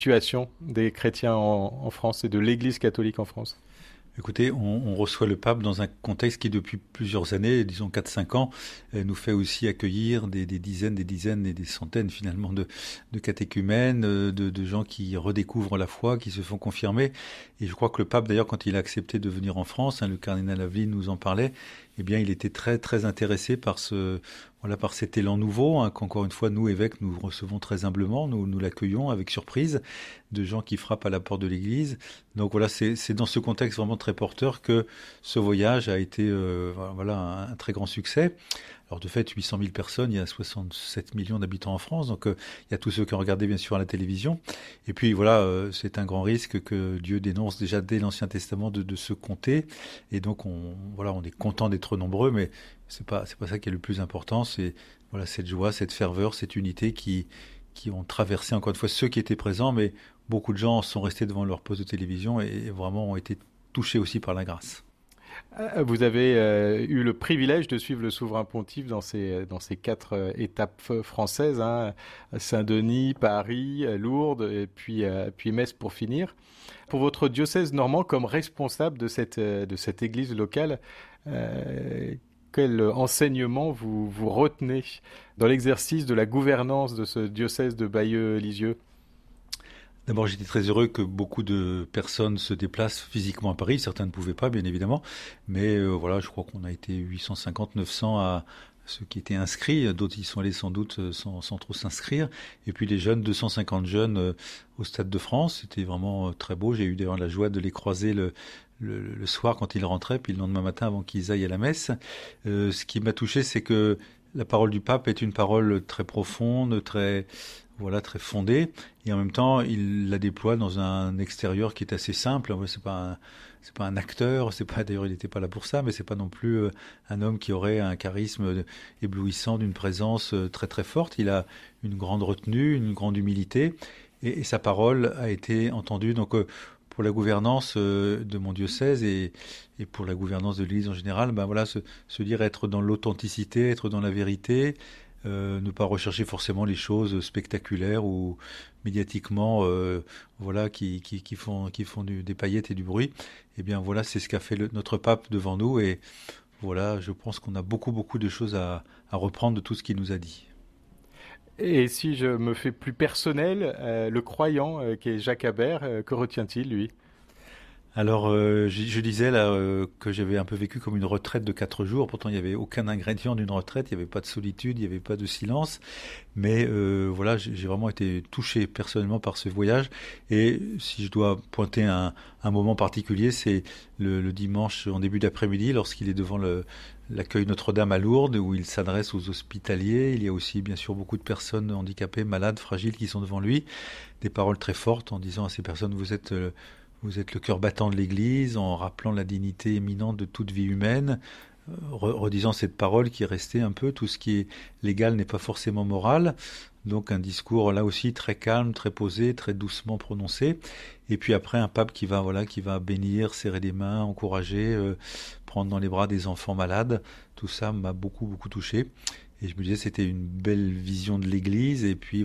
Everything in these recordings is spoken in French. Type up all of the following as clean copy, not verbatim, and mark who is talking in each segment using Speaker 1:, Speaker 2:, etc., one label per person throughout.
Speaker 1: situation des chrétiens en France et de l'Église catholique en France?
Speaker 2: Écoutez, on reçoit le pape dans un contexte qui, depuis plusieurs années, disons 4-5 ans, nous fait aussi accueillir des dizaines et des centaines finalement de catéchumènes, de gens qui redécouvrent la foi, qui se font confirmer. Et je crois que le pape, d'ailleurs, quand il a accepté de venir en France, le cardinal Aveline nous en parlait, eh bien, il était très très intéressé par par cet élan nouveau, qu'encore une fois, nous, évêques, nous recevons très humblement, nous l'accueillons avec surprise, de gens qui frappent à la porte de l'Église. Donc voilà, c'est dans ce contexte vraiment très porteur que ce voyage a été un très grand succès. Alors de fait, 800 000 personnes, il y a 67 millions d'habitants en France, donc il y a tous ceux qui ont regardé bien sûr à la télévision. Et puis voilà, c'est un grand risque que Dieu dénonce déjà dès l'Ancien Testament de se compter. Et donc on est content d'être nombreux, mais c'est pas ça qui est le plus important. C'est cette joie, cette ferveur, cette unité qui ont traversé encore une fois ceux qui étaient présents, mais beaucoup de gens sont restés devant leur poste de télévision et vraiment ont été touchés aussi par la grâce.
Speaker 1: Vous avez eu le privilège de suivre le souverain pontife dans ces quatre étapes françaises, Saint-Denis, Paris, Lourdes et puis Metz pour finir. Pour votre diocèse normand, comme responsable de cette église locale, quel enseignement vous retenez dans l'exercice de la gouvernance de ce diocèse de Bayeux-Lisieux?
Speaker 2: D'abord, j'étais très heureux que beaucoup de personnes se déplacent physiquement à Paris. Certains ne pouvaient pas, bien évidemment. Mais je crois qu'on a été 850, 900 à ceux qui étaient inscrits. D'autres y sont allés sans doute sans trop s'inscrire. Et puis les jeunes, 250 jeunes au Stade de France. C'était vraiment très beau. J'ai eu d'ailleurs la joie de les croiser le soir quand ils rentraient, puis le lendemain matin avant qu'ils aillent à la messe. Ce qui m'a touché, c'est que la parole du pape est une parole très profonde, très fondée, et en même temps, il la déploie dans un extérieur qui est assez simple. C'est pas un acteur, d'ailleurs, il n'était pas là pour ça, mais c'est pas non plus un homme qui aurait un charisme éblouissant, d'une présence très très forte. Il a une grande retenue, une grande humilité, et sa parole a été entendue. Donc, pour la gouvernance de mon diocèse et pour la gouvernance de l'Église en général, se dire être dans l'authenticité, être dans la vérité, ne pas rechercher forcément les choses spectaculaires ou médiatiquement qui font des paillettes et du bruit. Eh bien voilà, c'est ce qu'a fait notre pape devant nous, et voilà, je pense qu'on a beaucoup de choses à reprendre de tout ce qu'il nous a dit.
Speaker 1: Et si je me fais plus personnel, le croyant qui est Jacques Habert, que retient-il, lui?
Speaker 2: Alors, je disais là que j'avais un peu vécu comme une retraite de 4 jours. Pourtant, il n'y avait aucun ingrédient d'une retraite. Il n'y avait pas de solitude, il n'y avait pas de silence. Mais j'ai vraiment été touché personnellement par ce voyage. Et si je dois pointer un moment particulier, c'est le dimanche en début d'après-midi, lorsqu'il est devant l'accueil Notre-Dame à Lourdes, où il s'adresse aux hospitaliers. Il y a aussi, bien sûr, beaucoup de personnes handicapées, malades, fragiles, qui sont devant lui. Des paroles très fortes en disant à ces personnes, vous êtes le cœur battant de l'Église, en rappelant la dignité éminente de toute vie humaine, redisant cette parole qui est restée un peu, tout ce qui est légal n'est pas forcément moral. Donc un discours là aussi très calme, très posé, très doucement prononcé. Et puis après un pape qui va bénir, serrer les mains, encourager, prendre dans les bras des enfants malades. Tout ça m'a beaucoup touché. Et je me disais c'était une belle vision de l'Église. Et puis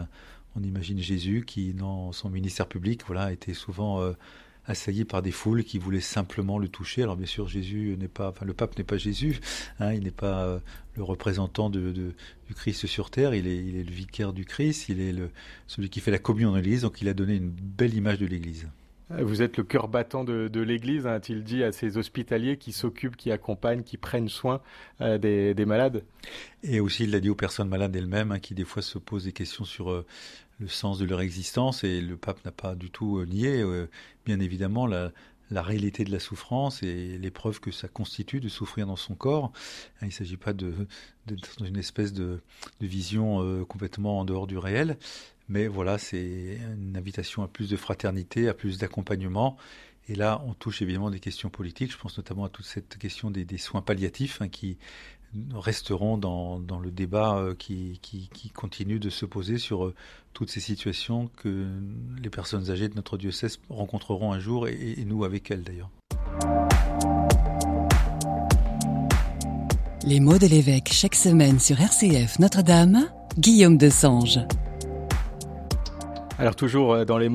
Speaker 2: on imagine Jésus qui, dans son ministère public, était souvent assailli par des foules qui voulaient simplement le toucher. Alors bien sûr, le pape n'est pas Jésus, il n'est pas le représentant du Christ sur terre, il est le vicaire du Christ, il est celui qui fait la communion dans l'Église, donc il a donné une belle image de l'Église.
Speaker 1: Vous êtes le cœur battant de l'Église, a-t-il dit à ces hospitaliers qui s'occupent, qui accompagnent, qui prennent soin des malades.
Speaker 2: Et aussi, il l'a dit aux personnes malades elles-mêmes, qui des fois se posent des questions sur le sens de leur existence, et le pape n'a pas du tout nié, bien évidemment, la réalité de la souffrance et l'épreuve que ça constitue de souffrir dans son corps. Il ne s'agit pas d'être dans une espèce de vision complètement en dehors du réel, mais c'est une invitation à plus de fraternité, à plus d'accompagnement. Et là, on touche évidemment des questions politiques. Je pense notamment à toute cette question des soins palliatifs qui resteront dans le débat qui continue de se poser sur toutes ces situations que les personnes âgées de notre diocèse rencontreront un jour, et nous avec elles d'ailleurs.
Speaker 3: Les mots de l'évêque chaque semaine sur RCF Notre-Dame, Guillaume Desange.
Speaker 1: Alors toujours dans les